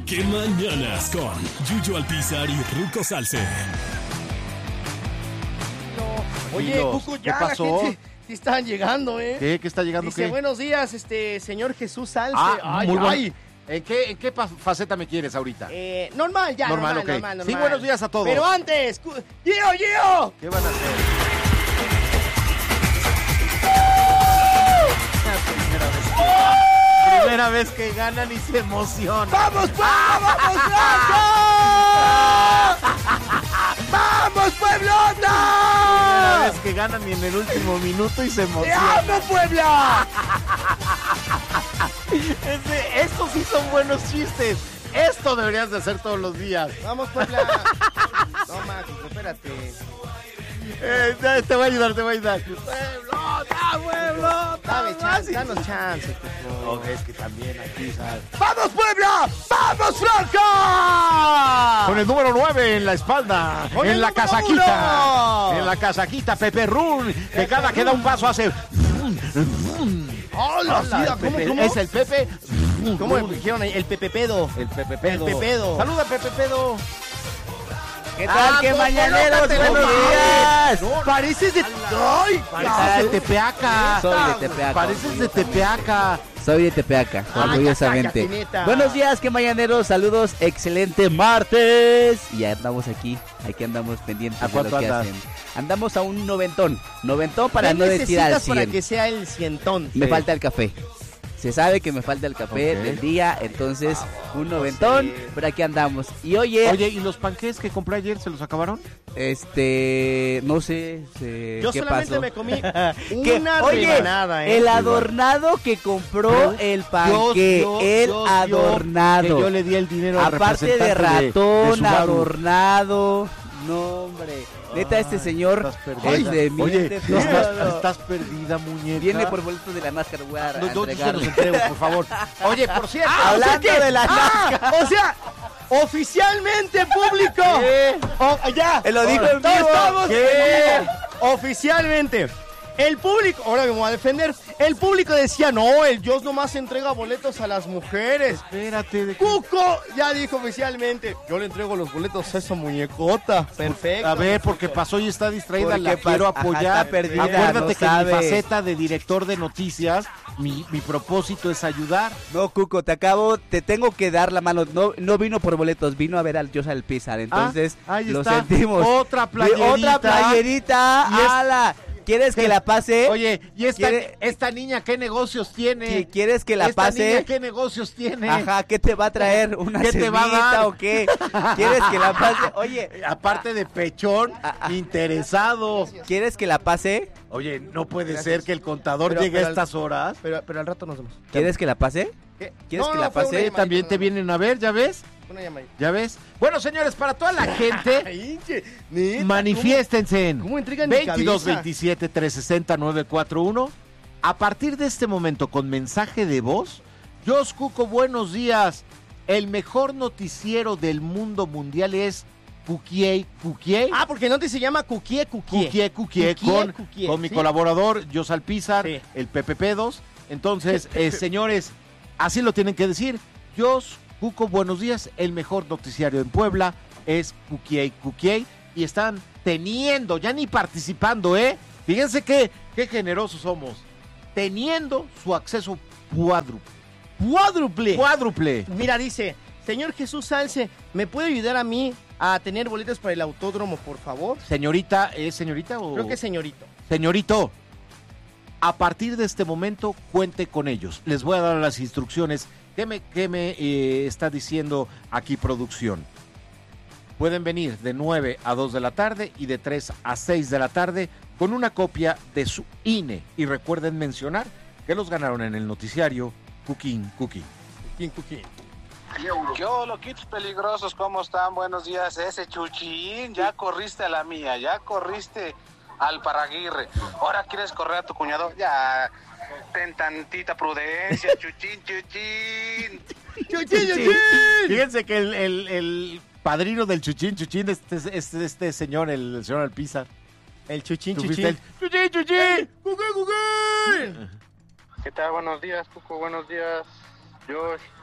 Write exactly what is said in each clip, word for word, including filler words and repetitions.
¡Qué mañanas! Con Yuyo Alpizar y Ruco Salce. No. Oye, Cuco, ya ¿Qué pasó? la gente sí están llegando, ¿eh? ¿Qué? ¿Qué está llegando? Dice, ¿Qué? buenos días, este, señor Jesús Salce. Ah, ay, muy bueno. ay. ¿En qué, en qué pa- faceta me quieres ahorita? Eh, normal, ya, normal, Normal, normal, ok. normal, Sí, buenos días a todos. Pero antes, cu- ¡Gio, Gio! ¿Qué van a hacer? Primera vez que, primera vez que ganan y se emocionan. ¡Vamos, Puebla! ¡Vamos, Blanco! ¡Vamos, Pueblota! Primera vez que ganan y en el último minuto y se ¡Te emocionan. amo, Puebla! Este, estos sí son buenos chistes. Esto deberías de hacer todos los días. ¡Vamos, Puebla! Toma, Cuco, espérate. Eh, te- te voy a ayudar, te voy a ayudar. ¡Pueblota, pueblota! Dame chance, danos chance, Cuco. Ok, es que también aquí, ¿sabes? ¡Vamos, Puebla! ¡Vamos, Franca! Con el número nueve en la espalda, Con en el la número casaquita, uno. en la casaquita, Pepe Run, que cada que da un paso hace... ¡Hola, sí! ¿Cómo, Pepe, cómo? Es el Pepe. ¿Cómo le dijeron ahí? El Pepe Pedo. El Pepe Pedo. El Pepedo. Saluda, Pepe Pedo. ¿Qué tal? Ah, ¡Qué no, mañaneros! colócate, ¡Buenos no días! No, Pareces de... ¡Ay! Pareces de Tepeaca. Soy de Tepeaca. Pareces de Tepeaca. Soy de Tepeaca, Ah, orgullosamente. cállate, neta. Buenos días, qué mañaneros, saludos, excelente martes. Y ya andamos aquí, aquí andamos pendientes ¿A de lo cuánto que andas? hacen. Andamos a un noventón, noventón para ¿Qué no decir al necesitas para cien. que sea el cientón? Me Sí. falta el café. Se sabe que me falta el café Ok. del día, entonces un noventón, sí. pero aquí andamos. Y oye, Oye, ¿y los panqués que compré ayer se los acabaron? este, no sé, se- Yo qué solamente pasó. me comí ¿Qué? una Oye, rebanada, ¿eh? el adornado que compró el panque, Yo- yo- el yo- adornado. Que yo le di el dinero al Aparte de representante ratón, Subaru. adornado. No, hombre. Neta, este señor Estás perdida. es de Oye, miente todo. estás, estás perdida, muñeca. Viene por boletos de la NASCAR, voy a No, no, yo se entregarle. los entrego, por favor. Oye, por cierto, Ah, o sea Hablando que- de la ah, o sea, oficialmente público. O- ya. Él lo dijo en Todos vivo. estamos ¿Qué? en vivo. Oficialmente. El público, ahora me voy a defender. El público decía, no, el Dios nomás entrega boletos a las mujeres. espérate. De... Cuco ya dijo oficialmente, yo le entrego los boletos a esa muñecota. Perfecto. A ver, porque pasó y está distraída, Porque la quiero pas- ajá, apoyar. está perdida, Acuérdate no que sabe. mi faceta de director de noticias, mi, mi propósito es ayudar. No, Cuco, te acabo, te tengo que dar la mano. No, no vino por boletos, vino a ver al Dios al Pizar. Entonces, Ah, ahí lo está. sentimos. Otra playerita. Otra playerita. Y es- ¡Hala! ¿Quieres que la pase? Oye, ¿y esta, ¿Quiere- esta niña qué negocios tiene? ¿Qui- ¿Quieres que la ¿Esta pase? niña qué negocios tiene? Ajá, ¿qué te va a traer? ¿Una ¿Qué te va a semita dar? o qué? ¿Quieres que la pase? Oye, Aparte de pechón, Ah, ah. interesado. ¿quieres que la pase? Oye, no puede Gracias. ser que el contador Pero- llegue pero a al- estas horas. Pero, pero al rato nos vemos. ¿Quieres que la pase? ¿Qué? ¿Quieres No, que no, la fue una pase? llamadita También nada te más. vienen a ver, ¿ya ves? Una llamadita. ¿Ya ves? Bueno, señores, para toda la gente, Ay, che, neta, manifiéstense en ¿Cómo, cómo intriga en mi veintidós cabeza? veintisiete trescientos sesenta nueve cuatro uno. A partir de este momento, con mensaje de voz, Jos Cuco, buenos días. El mejor noticiero del mundo mundial es Cuquier, Cuquier. Ah, porque no te se llama Cuquier, Cuquier. Cuquier, Cuquier, Cuquier, con, Cuquier, con mi ¿sí? colaborador, Jos Alpizar, Sí. el Pepe Pedos. Entonces, eh, señores, así lo tienen que decir. Jos Cuco, buenos días. El mejor noticiario en Puebla es Cuquier, Cuquier. Y están teniendo, ya ni participando, ¿eh? Fíjense qué, qué generosos somos. Teniendo su acceso cuádruple. Cuádruple. Cuádruple. Mira, dice, señor Jesús Salce, ¿me puede ayudar a mí a tener boletos para el autódromo, por favor? Señorita, ¿es señorita o...? Creo que señorito. Señorito, a partir de este momento cuente con ellos. Les voy a dar las instrucciones. ¿Qué me, qué me eh, está diciendo aquí producción? Pueden venir de nueve a dos de la tarde y de tres a seis de la tarde con una copia de su I N E. Y recuerden mencionar que los ganaron en el noticiario Cooking Cooking. ¿Quién, Cuquier? ¿Qué hola, loquitos peligrosos? ¿Cómo están? Buenos días. Ese Chuchín, ya corriste a la mía, ya corriste al Paraguirre. Ahora quieres correr a tu cuñado. Ya, ten tantita prudencia, Chuchín, Chuchín. ¡Chuchín, Chuchín! Fíjense que el, el- el padrino del Chuchín Chuchín es este, este, este señor, el, el señor Alpizar. El Chuchín, Tú fuiste Chuchín. el Chuchín Chuchín. ¡Cuquier, Cuquier! ¿Qué tal? Buenos días, Cuco. Buenos días, Josh.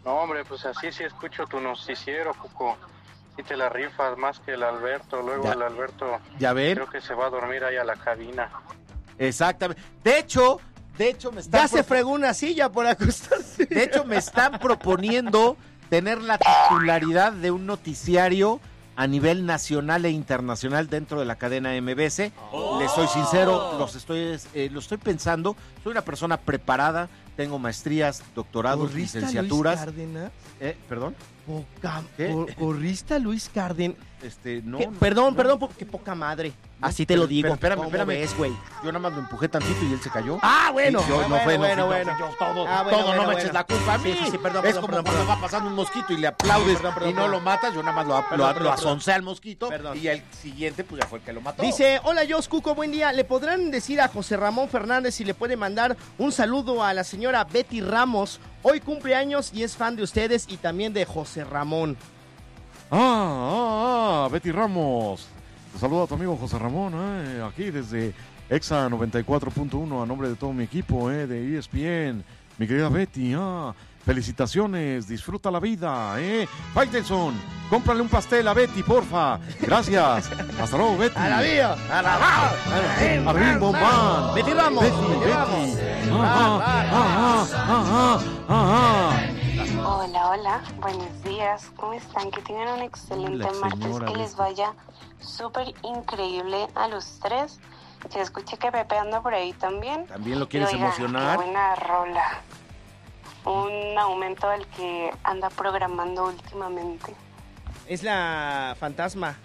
No, hombre, pues así sí escucho tu noticiero, Cuco. Sí te la rifas más que el Alberto. Luego Ya. el Alberto ¿Ya ven? creo que se va a dormir ahí a la cabina. Exactamente. De hecho, de hecho me están Ya se pro- fregó una silla por acostarse. de hecho me están proponiendo tener la titularidad de un noticiario a nivel nacional e internacional dentro de la cadena M B S. Les soy sincero, los estoy, eh, lo estoy pensando. Soy una persona preparada, tengo maestrías, doctorados, ¿Corrista licenciaturas. Luis Cárdenas? Eh, perdón, Poca, ¿Qué? cor- ¿Corrista Luis Cárdenas? este, no. ¿Qué? no, perdón, no. perdón, po- qué poca madre. No, Así te pero- lo digo. pero espérame, ¿Cómo espérame. ves, güey? Yo nada más lo empujé tantito y él se cayó. Ah, bueno. Sí, yo, no bueno, fue, no bueno, fui yo, bueno. fui yo, todo, Ah, bueno, todo, bueno, no me bueno. eches la culpa a mí. Sí, sí, sí, perdón, es perdón, como perdón, cuando perdón. va pasando un mosquito y le aplaudes Perdón, perdón, y no perdón. lo matas, yo nada más lo, Perdón, lo, perdón, lo perdón. azoncé al mosquito Perdón. y el siguiente pues ya fue el que lo mató. Dice, hola Jos Cuco, buen día. ¿Le podrán decir a José Ramón Fernández si le puede mandar un saludo a la señora Betty Ramos? Hoy cumple años y es fan de ustedes y también de José Ramón. Ah, ah, ah, Betty Ramos. Te saluda a tu amigo José Ramón, eh, aquí desde Exa noventa y cuatro punto uno a nombre de todo mi equipo eh, de E S P N. Mi querida Betty, ah, felicitaciones, disfruta la vida, eh. Faitelson, cómprale un pastel a Betty, porfa. Gracias. Hasta luego, Betty. ¡A la vida! ¡A la vida! Arvin Bombán. Betty Ramos. Betty, Betty Betty. Ramos. Ah, ah, ah, ah, ah, ah, ah. Hola, hola, buenos días, ¿cómo están? Que tengan un excelente Hola, martes, señora que les Betty. vaya súper increíble a los tres. Se escucha que Pepe anda por ahí también. ¿También lo quieres Y oiga, emocionar? Qué buena rola. Un aumento del que anda programando últimamente. Es la fantasma.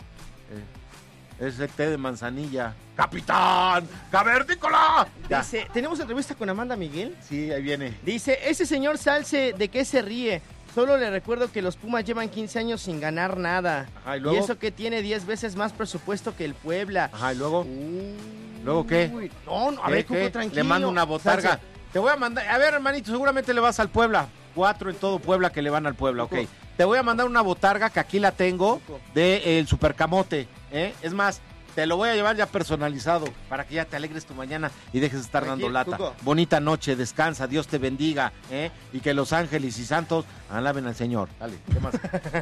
Es el té de manzanilla. ¡Capitán! ¡Cavernícola! Ya. Dice, tenemos entrevista con Amanda Miguel. Sí, ahí viene. Dice, ese señor Salce, ¿de qué se ríe? Solo le recuerdo que los Pumas llevan quince años sin ganar nada. Ajá, ¿y y, luego? eso que tiene diez veces más presupuesto que el Puebla. Ajá, ¿y luego? Uy. ¿Luego qué? No, no, a ¿Qué, ver, qué? Cuco, tranquilo. Le mando una botarga. Salce, Te voy a mandar, a ver, hermanito, seguramente le vas al Puebla. Cuatro en todo Puebla que le van al Puebla, ok. Coco. Te voy a mandar una botarga que aquí la tengo de el Supercamote, ¿eh? Es más, te lo voy a llevar ya personalizado para que ya te alegres tu mañana y dejes de estar dando Tranquilo, lata. Coco. Bonita noche, descansa, Dios te bendiga, ¿eh? Y que los ángeles y santos alaben al Señor. Dale, ¿qué más?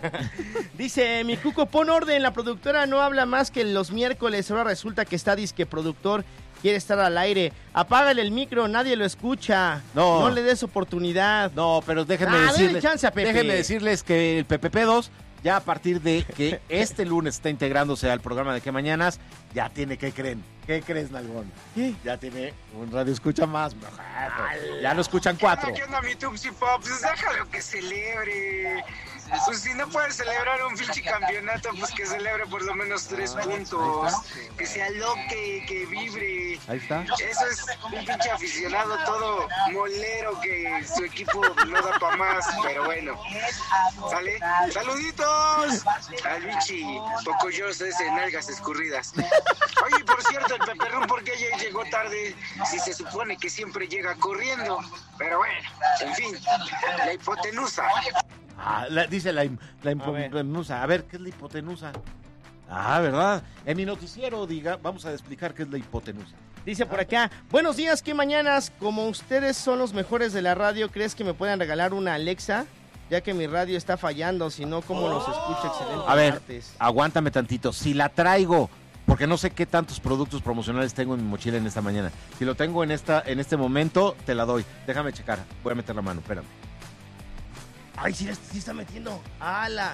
Dice, mi Cuco, pon orden, la productora no habla más que los miércoles, ahora resulta que está disque productor, quiere estar al aire. Apágale el micro, nadie lo escucha. No. No le des oportunidad. No, pero déjenme Ah, dale decirles, chance a Pepe. déjenme decirles que el P P P dos ya a partir de que este lunes está integrándose al programa de Que Mañanas, ya tiene, ¿qué creen? ¿Qué crees, Nalgón? ¿Qué? Ya tiene un radio escucha más. Ya lo escuchan cuatro. ¿Qué onda, mi Tupsi Pop? Pues déjalo que celebre. Pues si no puede celebrar un pinche campeonato, pues que celebre por lo menos tres puntos. Que se aloque, que vibre. Ahí está. Eso es un pinche aficionado todo molero que su equipo no da para más, pero bueno. ¿Sale? ¡Saluditos! Al bichi Pocoyoso ese, nalgas escurridas. Oye, por cierto, el Peperrón, ¿por qué ya llegó tarde? Si se supone que siempre llega corriendo. Pero bueno, en fin, la hipotenusa. Ah, la- dice la, im- la A ver. hipotenusa. A ver, ¿qué es la hipotenusa? Ah, ¿verdad? En mi noticiero, diga, vamos a explicar qué es la hipotenusa. Dice por acá, buenos días, qué mañanas, como ustedes son los mejores de la radio, ¿crees que me puedan regalar una Alexa? Ya que mi radio está fallando, si no, ¿cómo los escucho? Excelente A ver, martes. aguántame tantito. Si la traigo, porque no sé qué tantos productos promocionales tengo en mi mochila en esta mañana. Si lo tengo en esta en este momento, te la doy. Déjame checar. Voy a meter la mano, espérame. Ay, sí, la- sí está metiendo. ¡Hala!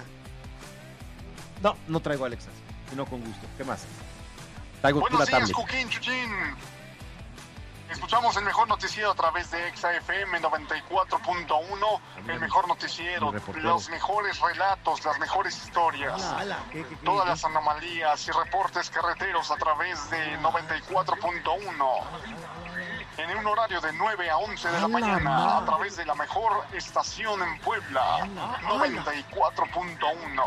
No, no traigo Alexas, sino con gusto. ¿Qué más? Traigo pura Buenos días, tablet. Cuquín, Chuchín. Escuchamos el mejor noticiero a través de Exa F M noventa y cuatro punto uno, el mejor noticiero, mi reportero. los mejores relatos, las mejores historias, ¡Hala, hala! ¿Qué, qué, qué, todas qué? las anomalías y reportes carreteros a través de noventa y cuatro punto uno. En un horario de nueve a once de la mañana, a través de la mejor estación en Puebla, noventa y cuatro punto uno.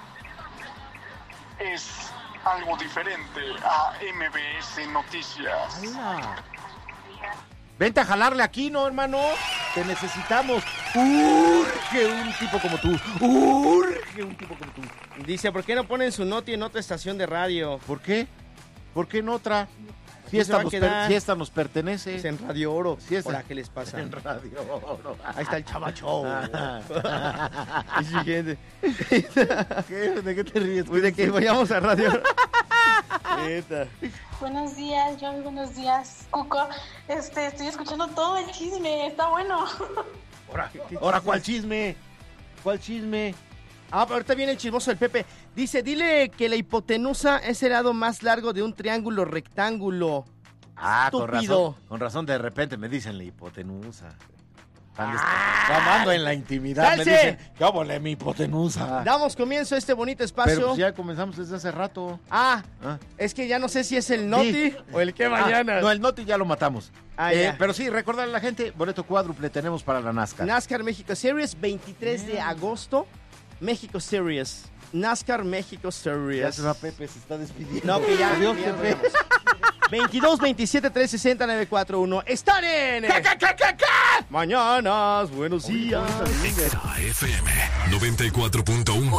Es algo diferente a M B S Noticias. ¡Hala! Vente a jalarle aquí, ¿no, hermano? Te necesitamos. Urge un tipo como tú. Urge un tipo como tú. Dice, ¿por qué no ponen su noti en otra estación de radio? ¿Por qué? ¿Por qué en otra? Si esta, se va a nos, per- quedar? si esta nos pertenece. Es en Radio Oro. Si esta- Hola, ¿qué les pasa? En Radio Oro. Ahí está el Chava Show. Y siguiente. ¿Qué? ¿De qué te ríes? Pues de que vayamos a Radio Oro. Neta. Buenos días, John, buenos días, Cuco. Este, estoy escuchando todo el chisme, está bueno. Ahora, ¿qué Ahora, chisme? ¿cuál chisme? ¿Cuál chisme? Ah, pero ahorita viene el chismoso del Pepe. Dice, dile que la hipotenusa es el lado más largo de un triángulo rectángulo. Ah, con Estúpido. razón, con razón de repente me dicen la hipotenusa. Cuando ando en la intimidad me ¡Salse! dicen, ¿qué óvole, mi hipotenusa? Damos comienzo a este bonito espacio. Pero pues ya comenzamos desde hace rato. Ah, Ah. es que ya no sé si es el Noti Sí. o el que mañana. Ah, no, el Noti ya lo matamos. Ah, Eh, ya. pero sí, recordarle a la gente, boleto cuádruple tenemos para la NASCAR. NASCAR México Series, veintitrés de agosto. México Series. NASCAR México Ya Series. se va Pepe, se está despidiendo. No, que ya. Adiós, que ya Pepe. nos vemos. veintidós, veintisiete, trescientos sesenta, novecientos cuarenta y uno. Están en. ¿Qué, qué, qué, qué, qué? Mañanas, buenos días. Exa F M noventa y cuatro punto uno.